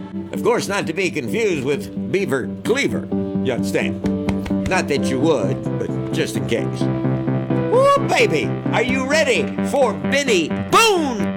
Of course, not to be confused with Beaver Cleaver. You understand? Not that you would, but just in case. Woo, baby! Are you ready for Benny Boone?